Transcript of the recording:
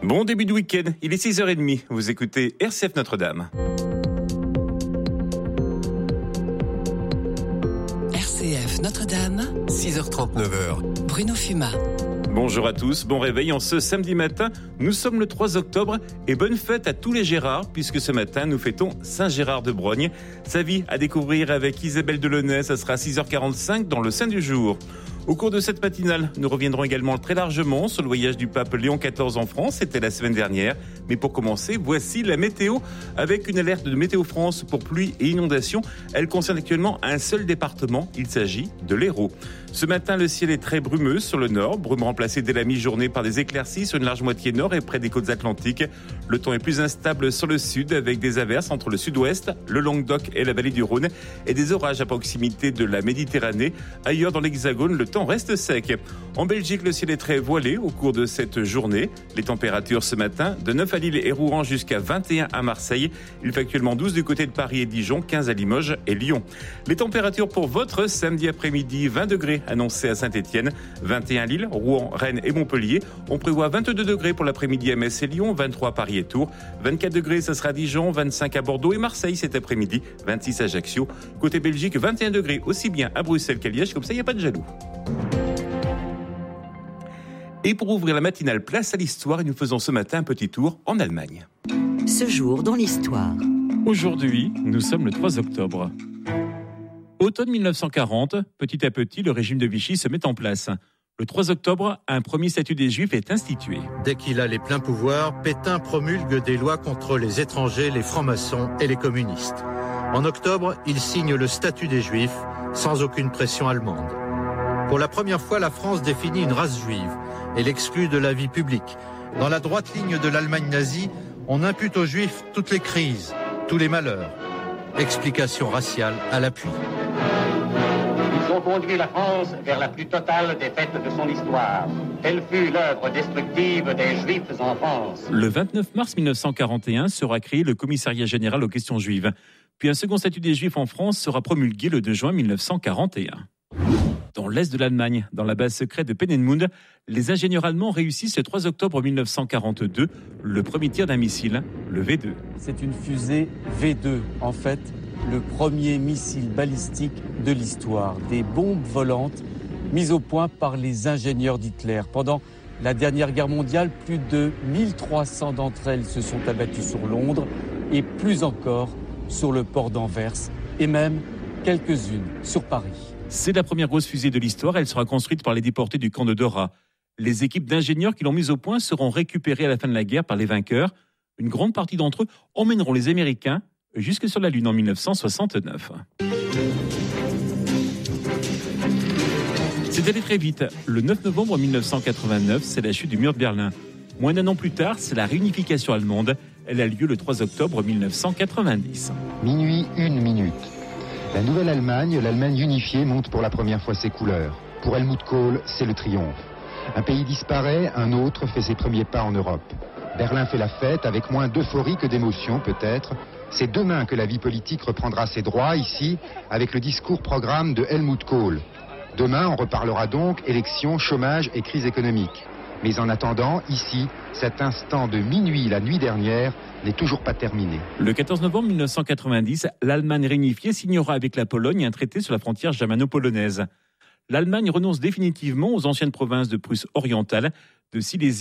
Bon début de week-end, il est 6h30, vous écoutez RCF Notre-Dame. RCF Notre-Dame, 6h39. Bruno Fumat. Bonjour à tous, bon réveil en ce samedi matin. Nous sommes le 3 octobre et bonne fête à tous les Gérards puisque ce matin nous fêtons Saint-Gérard de Brogne. Sa vie à découvrir avec Isabelle Delaunay, ça sera à 6h45 dans le Saint du jour. Au cours de cette matinale, nous reviendrons également très largement sur le voyage du pape Léon XIV en France, c'était la semaine dernière. Mais pour commencer, voici la météo avec une alerte de Météo France pour pluie et inondations. Elle concerne actuellement un seul département, il s'agit de l'Hérault. Ce matin, le ciel est très brumeux sur le nord, brume remplacée dès la mi-journée par des éclaircies sur une large moitié nord et près des côtes atlantiques. Le temps est plus instable sur le sud avec des averses entre le sud-ouest, le Languedoc et la vallée du Rhône et des orages à proximité de la Méditerranée. Ailleurs dans l'Hexagone, le temps reste sec. En Belgique, le ciel est très voilé au cours de cette journée. Les températures ce matin, de 9 à Lille et Rouen jusqu'à 21 à Marseille. Il fait actuellement 12 du côté de Paris et Dijon, 15 à Limoges et Lyon. Les températures pour votre samedi après-midi, 20 degrés annoncés à Saint-Étienne, 21 à Lille, Rouen, Rennes et Montpellier. On prévoit 22 degrés pour l'après-midi à Metz et Lyon, 23 à Paris et Tours, 24 degrés ça sera à Dijon, 25 à Bordeaux et Marseille cet après-midi, 26 à Ajaccio. Côté Belgique, 21 degrés aussi bien à Bruxelles qu'à Liège, comme ça il n'y a pas de jaloux. Et pour ouvrir la matinale place à l'histoire, nous faisons ce matin un petit tour en Allemagne. Ce jour dans l'histoire. Aujourd'hui, nous sommes le 3 octobre. Automne 1940, petit à petit, le régime de Vichy se met en place. Le 3 octobre, un premier statut des Juifs est institué. Dès qu'il a les pleins pouvoirs, Pétain promulgue des lois contre les étrangers, les francs-maçons et les communistes. En octobre, il signe le statut des Juifs, sans aucune pression allemande. Pour la première fois, la France définit une race juive et l'exclut de la vie publique. Dans la droite ligne de l'Allemagne nazie, on impute aux Juifs toutes les crises, tous les malheurs. Explication raciale à l'appui. Ils ont conduit la France vers la plus totale défaite de son histoire. Telle fut l'œuvre destructive des Juifs en France. Le 29 mars 1941 sera créé le Commissariat général aux questions juives. Puis un second statut des Juifs en France sera promulgué le 2 juin 1941. Dans l'est de l'Allemagne, dans la base secrète de Peenemünde, les ingénieurs allemands réussissent le 3 octobre 1942 le premier tir d'un missile, le V2. C'est une fusée V2, en fait, le premier missile balistique de l'histoire. Des bombes volantes mises au point par les ingénieurs d'Hitler. Pendant la dernière guerre mondiale, plus de 1300 d'entre elles se sont abattues sur Londres et plus encore sur le port d'Anvers et même quelques-unes sur Paris. C'est la première grosse fusée de l'histoire, elle sera construite par les déportés du camp de Dora. Les équipes d'ingénieurs qui l'ont mise au point seront récupérées à la fin de la guerre par les vainqueurs. Une grande partie d'entre eux emmèneront les Américains jusque sur la Lune en 1969. C'est allé très vite. Le 9 novembre 1989, c'est la chute du mur de Berlin. Moins d'un an plus tard, c'est la réunification allemande. Elle a lieu le 3 octobre 1990. Minuit, 1 minute. La nouvelle Allemagne, l'Allemagne unifiée, monte pour la première fois ses couleurs. Pour Helmut Kohl, c'est le triomphe. Un pays disparaît, un autre fait ses premiers pas en Europe. Berlin fait la fête avec moins d'euphorie que d'émotion peut-être. C'est demain que la vie politique reprendra ses droits ici avec le discours-programme de Helmut Kohl. Demain, on reparlera donc élections, chômage et crise économique. Mais en attendant, ici, cet instant de minuit la nuit dernière n'est toujours pas terminé. Le 14 novembre 1990, l'Allemagne réunifiée signera avec la Pologne un traité sur la frontière germano-polonaise. L'Allemagne renonce définitivement aux anciennes provinces de Prusse orientale, de Silésie